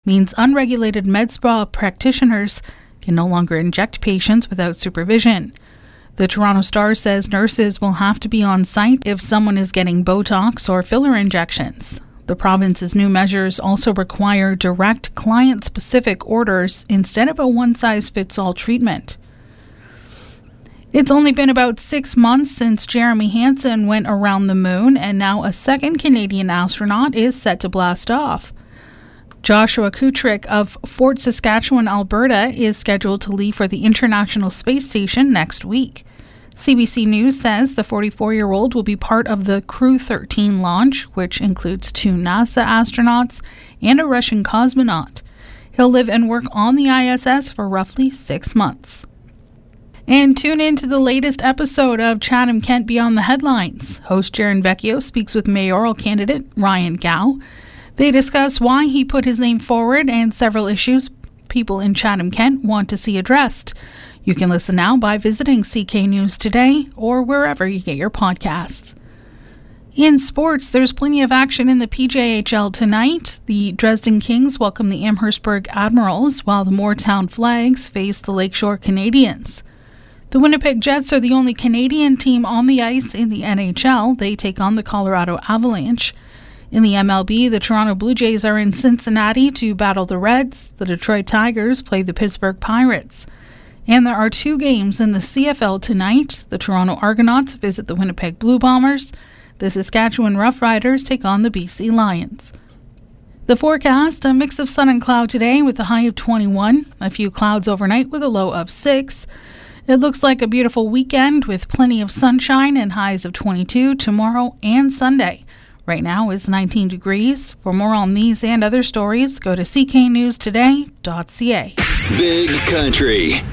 means unregulated med spa practitioners can no longer inject patients without supervision. The Toronto Star says nurses will have to be on site if someone is getting Botox or filler injections. The province's new measures also require direct client-specific orders instead of a one-size-fits-all treatment. It's only been about 6 months since Jeremy Hansen went around the moon, and now a second Canadian astronaut is set to blast off. Joshua Kutrick of Fort Saskatchewan, Alberta, is scheduled to leave for the International Space Station next week. CBC News says the 44-year-old will be part of the Crew 13 launch, which includes 2 NASA astronauts and a Russian cosmonaut. He'll live and work on the ISS for roughly 6 months. And tune in to the latest episode of Chatham-Kent Beyond the Headlines. Host Jaron Vecchio speaks with mayoral candidate Ryan Gow. They discuss why he put his name forward and several issues people in Chatham-Kent want to see addressed. You can listen now by visiting CK News Today or wherever you get your podcasts. In sports, there's plenty of action in the PJHL tonight. The Dresden Kings welcome the Amherstburg Admirals, while the Moortown Flags face the Lakeshore Canadians. The Winnipeg Jets are the only Canadian team on the ice in the NHL. They take on the Colorado Avalanche. In the MLB, the Toronto Blue Jays are in Cincinnati to battle the Reds. The Detroit Tigers play the Pittsburgh Pirates. And there are 2 games in the CFL tonight. The Toronto Argonauts visit the Winnipeg Blue Bombers. The Saskatchewan Roughriders take on the BC Lions. The forecast, a mix of sun and cloud today with a high of 21. A few clouds overnight with a low of 6. It looks like a beautiful weekend with plenty of sunshine and highs of 22 tomorrow and Sunday. Right now is 19 degrees. For more on these and other stories, go to cknewstoday.ca. Big Country.